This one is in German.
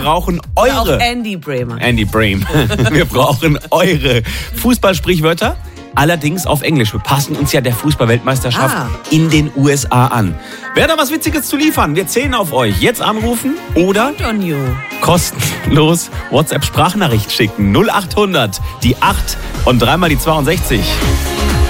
brauchen Oder eure... auch Andy Bremer. Andy Brame. Wir brauchen eure Fußballsprichwörter. Allerdings auf Englisch. Wir passen uns ja der Fußballweltmeisterschaft in den USA an. Wer da was Witziges zu liefern? Wir zählen auf euch. Jetzt anrufen oder On you. kostenlos WhatsApp-Sprachnachricht schicken. 0800 die 8 und dreimal die 62.